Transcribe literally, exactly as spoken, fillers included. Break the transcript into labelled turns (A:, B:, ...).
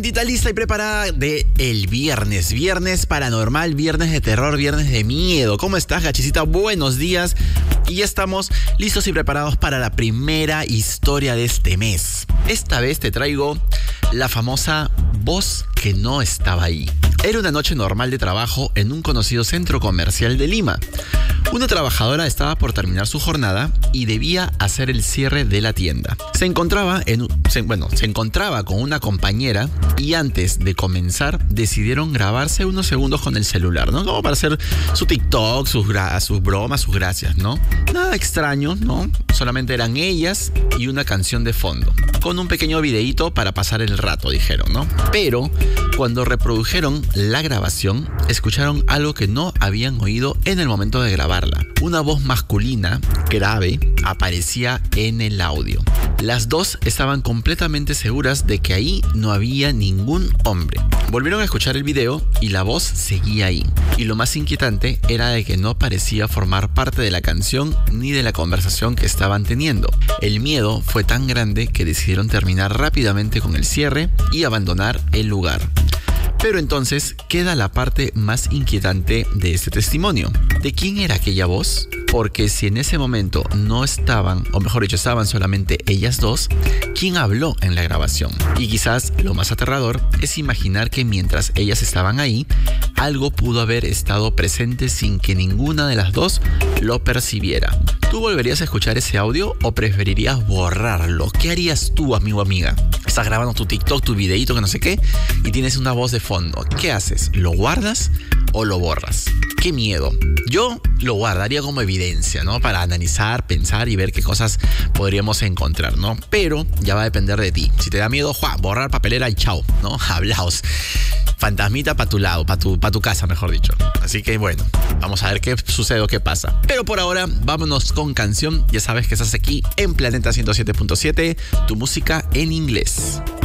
A: Tita lista y preparada de el viernes, viernes paranormal, viernes de terror, viernes de miedo. ¿Cómo estás, gachicita? Buenos días. Y ya estamos listos y preparados para la primera historia de este mes. Esta vez te traigo la famosa voz que no estaba ahí. Era una noche normal de trabajo en un conocido centro comercial de Lima. Una trabajadora estaba por terminar su jornada y debía hacer el cierre de la tienda. Se encontraba, en, se, bueno, se encontraba con una compañera y antes de comenzar decidieron grabarse unos segundos con el celular, ¿no? Como para hacer su TikTok, sus, sus bromas, sus gracias, ¿no? Nada extraño, ¿no? Solamente eran ellas y una canción de fondo, con un pequeño videíto para pasar el rato, dijeron, ¿no? Pero cuando reprodujeron la grabación, escucharon algo que no habían oído en el momento de grabarla. Una voz masculina, grave, aparecía en el audio. Las dos estaban completamente seguras de que ahí no había ningún hombre. Volvieron a escuchar el video y la voz seguía ahí. Y lo más inquietante era de que no parecía formar parte de la canción ni de la conversación que estaban teniendo. El miedo fue tan grande que decidieron terminar rápidamente con el cierre y abandonar el lugar. Pero entonces queda la parte más inquietante de este testimonio. ¿De quién era aquella voz? Porque si en ese momento no estaban, o mejor dicho, estaban solamente ellas dos, ¿quién habló en la grabación? Y quizás lo más aterrador es imaginar que mientras ellas estaban ahí, algo pudo haber estado presente sin que ninguna de las dos lo percibiera. ¿Tú volverías a escuchar ese audio o preferirías borrarlo? ¿Qué harías tú, amigo o amiga? Estás grabando tu TikTok, tu videito, que no sé qué, y tienes una voz de fondo. ¿Qué haces? ¿Lo guardas o lo borras? ¡Qué miedo! Yo lo guardaría como evidencia, ¿no? Para analizar, pensar y ver qué cosas podríamos encontrar, ¿no? Pero ya va a depender de ti. Si te da miedo, ¡juá! Borrar papelera y chao, ¿no? Hablaos. Fantasmita para tu lado, para tu, pa tu casa, mejor dicho. Así que bueno, vamos a ver qué sucede o qué pasa. Pero por ahora, vámonos con canción. Ya sabes que estás aquí en Planeta ciento siete punto siete, tu música en inglés.